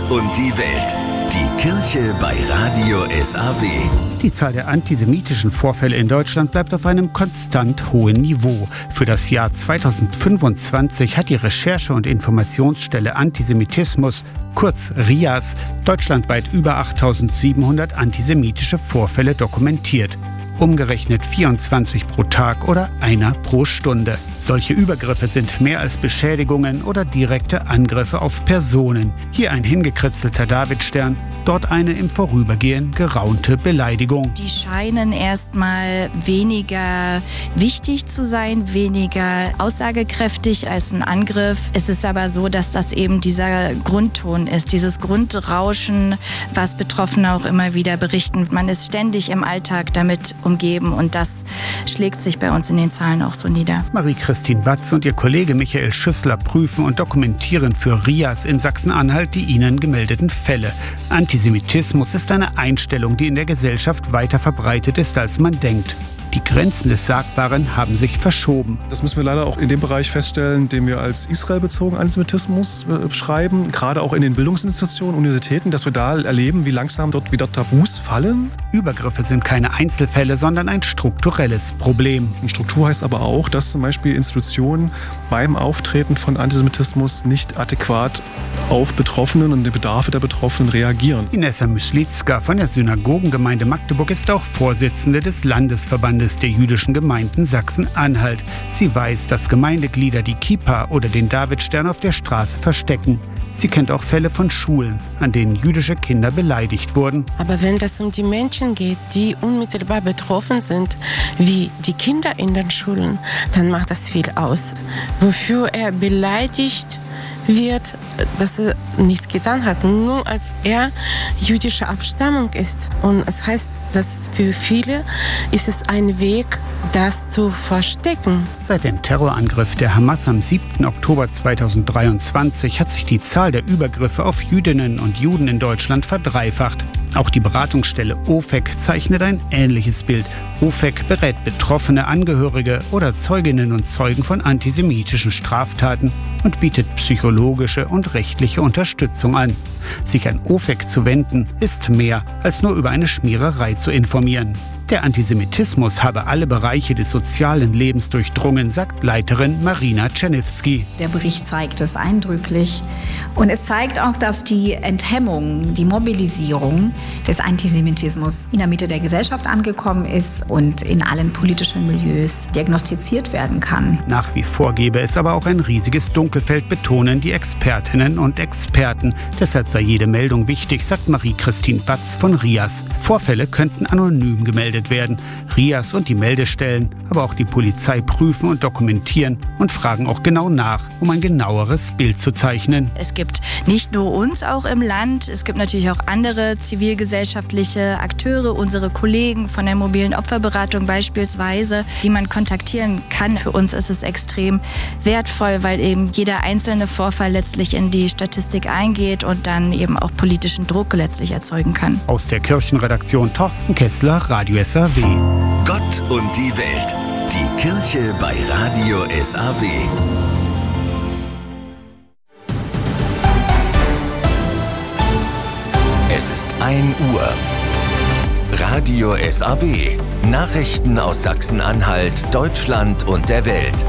und die Welt. Die Kirche bei Radio SAW. Die Zahl der antisemitischen Vorfälle in Deutschland bleibt auf einem konstant hohen Niveau. Für das Jahr 2025 hat die Recherche- und Informationsstelle Antisemitismus, kurz RIAS, deutschlandweit über 8.700 antisemitische Vorfälle dokumentiert. Umgerechnet 24 pro Tag oder einer pro Stunde. Solche Übergriffe sind mehr als Beschädigungen oder direkte Angriffe auf Personen. Hier ein hingekritzelter Davidstern, dort eine im Vorübergehen geraunte Beleidigung. Die scheinen erstmal weniger wichtig zu sein, weniger aussagekräftig als ein Angriff. Es ist aber so, dass das eben dieser Grundton ist, dieses Grundrauschen, was Betroffene auch immer wieder berichten. Man ist ständig im Alltag damit umgeben und das schlägt sich bei uns in den Zahlen auch so nieder. Marie-Christine Batz und ihr Kollege Michael Schüssler prüfen und dokumentieren für RIAS in Sachsen-Anhalt die ihnen gemeldeten Fälle. Antisemitismus ist eine Einstellung, die in der Gesellschaft weiter verbreitet ist, als man denkt. Die Grenzen des Sagbaren haben sich verschoben. Das müssen wir leider auch in dem Bereich feststellen, den wir als israelbezogenen Antisemitismus beschreiben. Gerade auch in den Bildungsinstitutionen, Universitäten, dass wir da erleben, wie langsam dort wieder Tabus fallen. Übergriffe sind keine Einzelfälle, sondern ein strukturelles Problem. Und Struktur heißt aber auch, dass zum Beispiel Institutionen beim Auftreten von Antisemitismus nicht adäquat auf Betroffenen und die Bedarfe der Betroffenen reagieren. Inessa Myslitska von der Synagogengemeinde Magdeburg ist auch Vorsitzende des Landesverbandes der jüdischen Gemeinden Sachsen-Anhalt. Sie weiß, dass Gemeindeglieder die Kippa oder den Davidstern auf der Straße verstecken. Sie kennt auch Fälle von Schulen, an denen jüdische Kinder beleidigt wurden. Aber wenn es um die Menschen geht, die unmittelbar betroffen sind, wie die Kinder in den Schulen, dann macht das viel aus. Wofür er beleidigt wird, dass er nichts getan hat, nur als er jüdischer Abstammung ist. Und es heißt, dass für viele ist es ein Weg, das zu verstecken. Seit dem Terrorangriff der Hamas am 7. Oktober 2023 hat sich die Zahl der Übergriffe auf Jüdinnen und Juden in Deutschland verdreifacht. Auch die Beratungsstelle OFEC zeichnet ein ähnliches Bild. OFEC berät betroffene Angehörige oder Zeuginnen und Zeugen von antisemitischen Straftaten und bietet psychologische und rechtliche Unterstützung an. Sich an OFEC zu wenden, ist mehr, als nur über eine Schmiererei zu informieren. Der Antisemitismus habe alle Bereiche des sozialen Lebens durchdrungen, sagt Leiterin Marina Czerniewski. Der Bericht zeigt es eindrücklich. Und es zeigt auch, dass die Enthemmung, die Mobilisierung des Antisemitismus in der Mitte der Gesellschaft angekommen ist und in allen politischen Milieus diagnostiziert werden kann. Nach wie vor gäbe es aber auch ein riesiges Dunkelfeld, betonen die Expertinnen und Experten. Deshalb sei jede Meldung wichtig, sagt Marie-Christine Batz von RIAS. Vorfälle könnten anonym gemeldet werden. RIAS und die Meldestellen, aber auch die Polizei prüfen und dokumentieren und fragen auch genau nach, um ein genaueres Bild zu zeichnen. Es gibt nicht nur uns auch im Land, es gibt natürlich auch andere zivilgesellschaftliche Akteure, unsere Kollegen von der mobilen Opferberatung beispielsweise, die man kontaktieren kann. Für uns ist es extrem wertvoll, weil eben jeder einzelne Vorfall letztlich in die Statistik eingeht und dann eben auch politischen Druck letztlich erzeugen kann. Aus der Kirchenredaktion Thorsten Kessler, Radio SAW. Gott und die Welt. Die Kirche bei Radio SAW. Es ist 1 Uhr. Radio SAW. Nachrichten aus Sachsen-Anhalt, Deutschland und der Welt.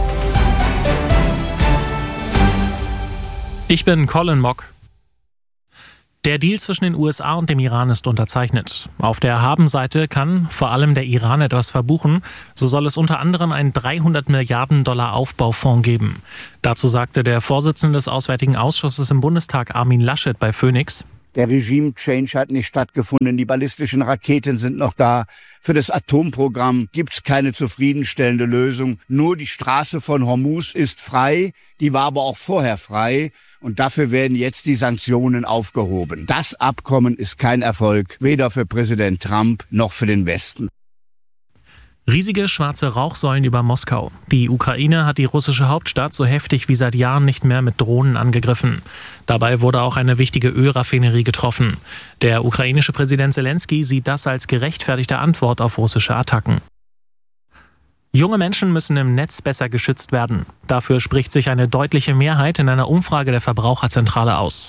Ich bin Colin Mock. Der Deal zwischen den USA und dem Iran ist unterzeichnet. Auf der Habenseite kann vor allem der Iran etwas verbuchen. So soll es unter anderem einen 300 Milliarden Dollar Aufbaufonds geben. Dazu sagte der Vorsitzende des Auswärtigen Ausschusses im Bundestag, Armin Laschet, bei Phoenix: Der Regime-Change hat nicht stattgefunden, die ballistischen Raketen sind noch da. Für das Atomprogramm gibt's keine zufriedenstellende Lösung. Nur die Straße von Hormuz ist frei, die war aber auch vorher frei. Und dafür werden jetzt die Sanktionen aufgehoben. Das Abkommen ist kein Erfolg, weder für Präsident Trump noch für den Westen. Riesige schwarze Rauchsäulen über Moskau. Die Ukraine hat die russische Hauptstadt so heftig wie seit Jahren nicht mehr mit Drohnen angegriffen. Dabei wurde auch eine wichtige Ölraffinerie getroffen. Der ukrainische Präsident Zelensky sieht das als gerechtfertigte Antwort auf russische Attacken. Junge Menschen müssen im Netz besser geschützt werden. Dafür spricht sich eine deutliche Mehrheit in einer Umfrage der Verbraucherzentrale aus.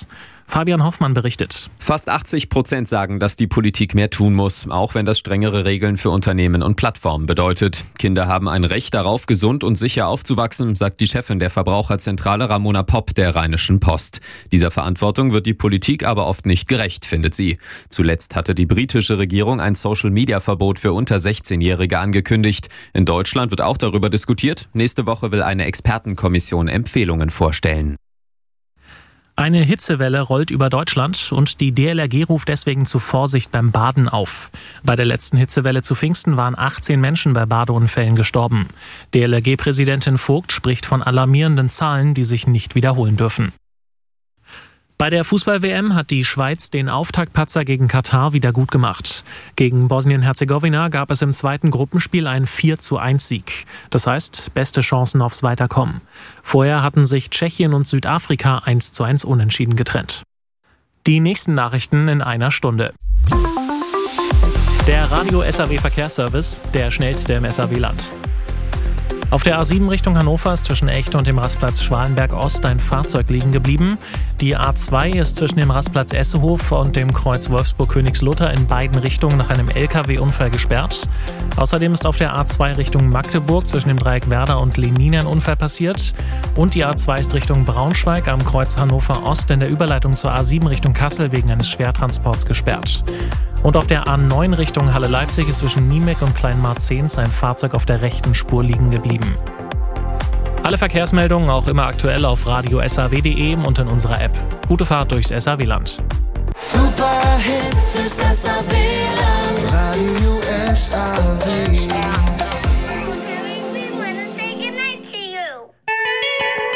Fabian Hoffmann berichtet. Fast 80% sagen, dass die Politik mehr tun muss, auch wenn das strengere Regeln für Unternehmen und Plattformen bedeutet. Kinder haben ein Recht darauf, gesund und sicher aufzuwachsen, sagt die Chefin der Verbraucherzentrale Ramona Popp der Rheinischen Post. Dieser Verantwortung wird die Politik aber oft nicht gerecht, findet sie. Zuletzt hatte die britische Regierung ein Social-Media-Verbot für unter 16-Jährige angekündigt. In Deutschland wird auch darüber diskutiert. Nächste Woche will eine Expertenkommission Empfehlungen vorstellen. Eine Hitzewelle rollt über Deutschland und die DLRG ruft deswegen zu Vorsicht beim Baden auf. Bei der letzten Hitzewelle zu Pfingsten waren 18 Menschen bei Badeunfällen gestorben. DLRG-Präsidentin Vogt spricht von alarmierenden Zahlen, die sich nicht wiederholen dürfen. Bei der Fußball-WM hat die Schweiz den Auftaktpatzer gegen Katar wieder gut gemacht. Gegen Bosnien-Herzegowina gab es im zweiten Gruppenspiel einen 4:1-Sieg. Das heißt, beste Chancen aufs Weiterkommen. Vorher hatten sich Tschechien und Südafrika 1:1 unentschieden getrennt. Die nächsten Nachrichten in einer Stunde. Der Radio SAW Verkehrsservice, der schnellste im SAW-Land. Auf der A7 Richtung Hannover ist zwischen Echte und dem Rastplatz Schwalenberg Ost ein Fahrzeug liegen geblieben. Die A2 ist zwischen dem Rastplatz Essehof und dem Kreuz Wolfsburg-Königslutter in beiden Richtungen nach einem LKW-Unfall gesperrt. Außerdem ist auf der A2 Richtung Magdeburg zwischen dem Dreieck Werder und Lenin ein Unfall passiert. Und die A2 ist Richtung Braunschweig am Kreuz Hannover Ost in der Überleitung zur A7 Richtung Kassel wegen eines Schwertransports gesperrt. Und auf der A9 Richtung Halle-Leipzig ist zwischen Niemek und Kleinmarzens ein Fahrzeug auf der rechten Spur liegen geblieben. Alle Verkehrsmeldungen auch immer aktuell auf radiosaw.de und in unserer App. Gute Fahrt durchs SAW-Land. Super Hits fürs SAW-Land. Radio SAW.